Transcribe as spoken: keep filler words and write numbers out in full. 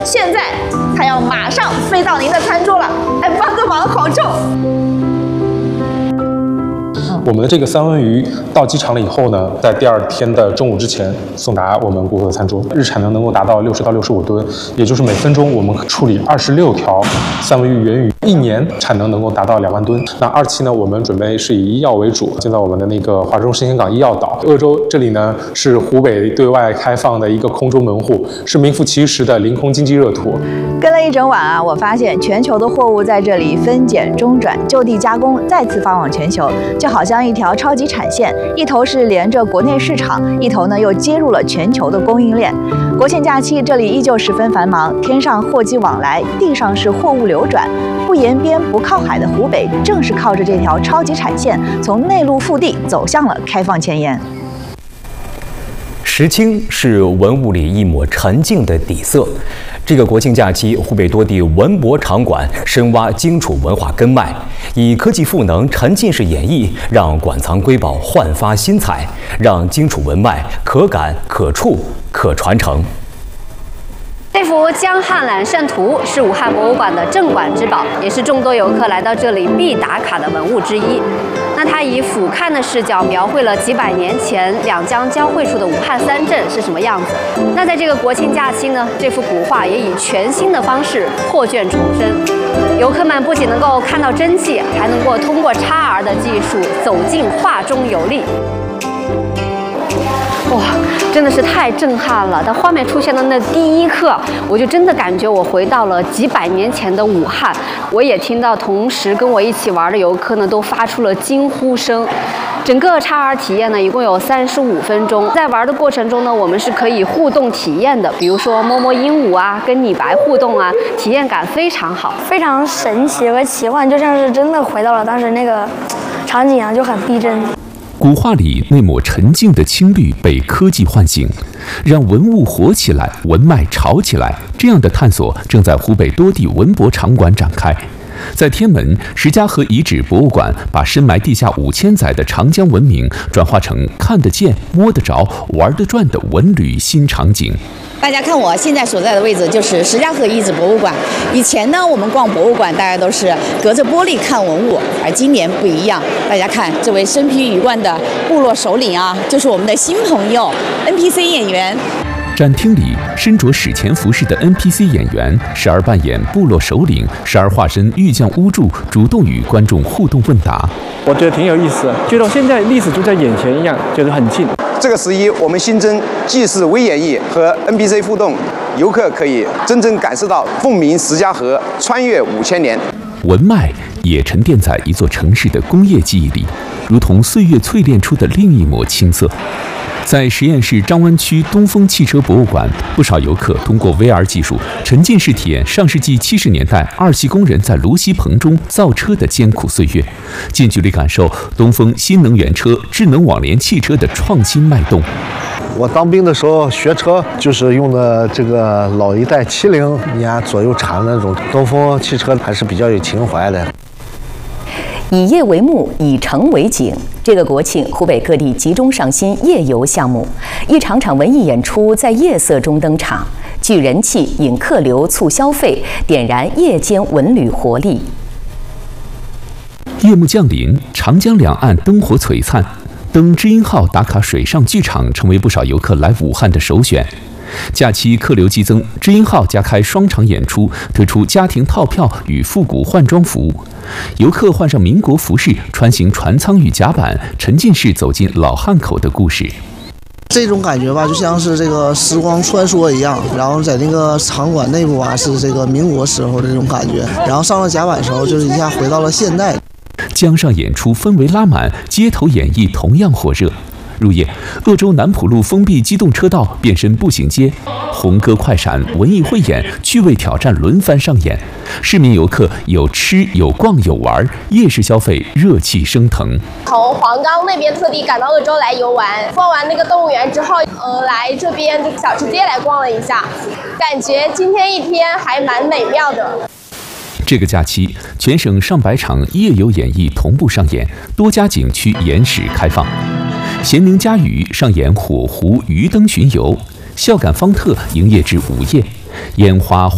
现在它要马上飞到您的餐桌了，哎，帮个忙，好重！ 我们的这个三文鱼到机场了以后呢，在第二天的中午之前送达我们顾客的餐桌，日产能能够达到六十到六十五吨，也就是每分钟我们处理二十六条三文鱼原鱼，一年产能能够达到两万吨。那二期呢，我们准备是以医药为主，建造我们的那个华中生鲜港医药岛。鄂州这里呢是湖北对外开放的一个空中门户，是名副其实的临空经济热土。 跟了一整晚啊，我发现全球的货物在这里分拣、中转、就地加工，再次发往全球，就好像一条超级产线，一头是连着国内市场，一头呢又接入了全球的供应链。国庆假期这里依旧十分繁忙，天上货机往来，地上是货物流转。不沿边不靠海的湖北，正是靠着这条超级产线，从内陆腹地走向了开放前沿。 石青是文物里一抹沉静的底色。这个国庆假期，湖北多地文博场馆深挖荆楚文化根脉，以科技赋能沉浸式演绎，让馆藏瑰宝焕发新彩，让荆楚文脉可感、可触、可传承。 这幅《江汉揽胜图》是武汉博物馆的镇馆之宝，也是众多游客来到这里必打卡的文物之一。那它以俯瞰的视角描绘了几百年前两江交汇处的武汉三镇是什么样子。那在这个国庆假期呢，这幅古画也以全新的方式破卷重生。游客们不仅能够看到真迹，还能够通过 X R 的技术走进画中游历。哇，真的是太震撼了！当画面出现的那第一刻，我就真的感觉我回到了几百年前的武汉。我也听到同时跟我一起玩的游客呢，都发出了惊呼声。整个 X R 体验呢，一共有三十五分钟。在玩的过程中呢，我们是可以互动体验的，比如说摸摸鹦鹉啊，跟李白互动啊，体验感非常好， 非常神奇和奇幻，就像是真的回到了当时那个场景啊，就很逼真。 古画里那抹沉静的青绿被科技唤醒，让文物活起来，文脉潮起来。这样的探索正在湖北多地文博场馆展开。在天门，石家河遗址博物馆把深埋地下五千载的长江文明转化成看得见、摸得着、玩得转的文旅新场景。 大家看我现在所在的位置就是石家河遗址博物馆。以前呢，我们逛博物馆大家都是隔着玻璃看文物，而今年不一样。大家看这位身披鱼冠的部落首领啊，就是我们的新朋友 N P C 演员。 展厅里，身着史前服饰的 N P C 演员时而扮演部落首领，时而化身玉匠巫祝，主动与观众互动问答。 我觉得挺有意思，觉得现在历史就在眼前一样，觉得很近。 这个十一，我们新增纪实微演绎和 N P C 互动，游客可以真正感受到凤鸣石家河穿越五千年。 文脉也沉淀在一座城市的工业记忆里，如同岁月淬炼出的另一抹青涩。在实验室张湾区东风汽车博物馆，不少游客通过 V R 技术沉浸式体验上世纪七十年代二系工人在炉锡棚中造车的艰苦岁月，近距离感受东风新能源车、智能网联汽车的创新脉动。 我当兵的时候学车，就是用的这个老一代七零年左右产的那种东风汽车，还是比较有情怀的。 以夜为幕，以城为景。这个国庆，湖北各地集中上新夜游项目，一场场文艺演出在夜色中登场，聚人气、引客流、促消费，点燃夜间文旅活力。 夜幕降临，长江两岸灯火璀璨，登知音号打卡水上剧场成为不少游客来武汉的首选。假期客流激增，知音号加开双场演出，推出家庭套票与复古换装服务。游客换上民国服饰，穿行船舱与甲板，沉浸式走进老汉口的故事。 这种感觉吧，就像是这个时光穿梭一样，然后在那个场馆内部啊，是这个民国时候的这种感觉，然后上了甲板的时候，就是一下回到了现代。 江上演出氛围拉满，街头演绎同样火热。入夜，鄂州南浦路封闭机动车道变身步行街，红歌快闪、文艺汇演、趣味挑战轮番上演，市民游客有吃有逛有玩，夜市消费热气升腾。 从黄冈那边特地赶到鄂州来游玩，逛完那个动物园之后，呃，来这边这个小吃街来逛了一下，感觉今天一天还蛮美妙的。 这个假期，全省上百场夜游演绎同步上演，多家景区延时开放。咸宁嘉屿上演火湖鱼灯巡游，孝感方特营业至午夜，烟花。